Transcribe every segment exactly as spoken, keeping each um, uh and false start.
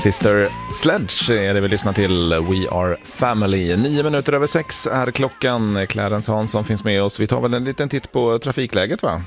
Sister Sledge är det vi lyssnar till. We Are Family. Nio minuter över sex är klockan. Clarence Hansson finns med oss. Vi tar väl en liten titt på trafikläget, va?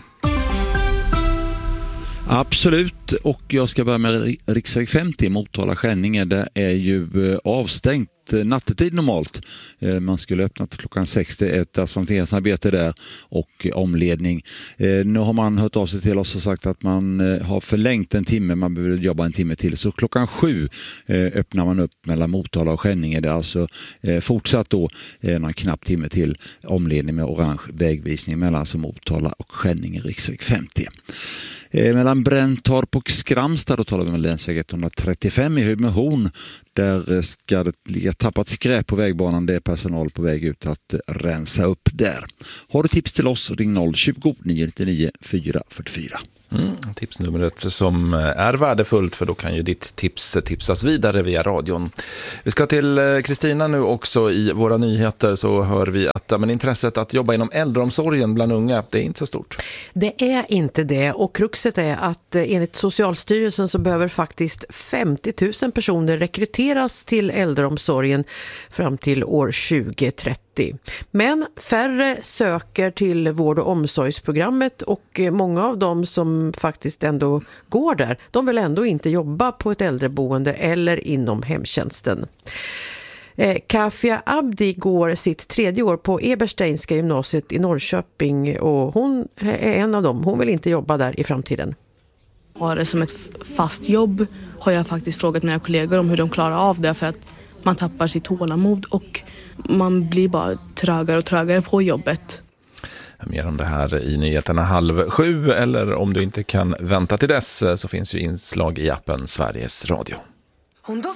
Absolut, och jag ska börja med riksväg femtio, Motala-Skänninge. Det är ju avstängt nattetid normalt. Man skulle öppna till klockan sex, det är ett asfalteringsarbete där och omledning. Nu har man hört av sig till oss och sagt att man har förlängt en timme, man behöver jobba en timme till. Så klockan sju öppnar man upp mellan Motala och Skänninge. Det är alltså fortsatt då någon knapp timme till omledning med orange vägvisning mellan alltså Motala och Skänninge, riksväg femtio. Mellan Bränntorp och Skramstad, då talar vi med länsväg etthundratrettiofem i höjd med Horn. Där ska det ligga tappat skräp på vägbanan. Det är personal på väg ut att rensa upp där. Har du tips till oss, ring noll tjugo, nio nio fyra fyra fyra. Mm, tipsnumret som är värdefullt, för då kan ju ditt tips tipsas vidare via radion. Vi ska till Kristina nu också. I våra nyheter så hör vi att men intresset att jobba inom äldreomsorgen bland unga, det är inte så stort. Det är inte det, och kruxet är att enligt Socialstyrelsen så behöver faktiskt femtio tusen personer rekryteras till äldreomsorgen fram till år tjugo trettio. Men färre söker till vård- och omsorgsprogrammet, och många av dem som faktiskt ändå går där, de vill ändå inte jobba på ett äldreboende eller inom hemtjänsten. Eh, Kafia Abdi går sitt tredje år på Ebersteinska gymnasiet i Norrköping, och hon är en av dem. Hon vill inte jobba där i framtiden. Har det som ett fast jobb har jag faktiskt frågat mina kollegor om hur de klarar av det, för att man tappar sitt tålamod och man blir bara trögare och trögare på jobbet. Mer om det här i nyheterna halv sju, eller om du inte kan vänta till dess så finns ju inslag i appen Sveriges Radio.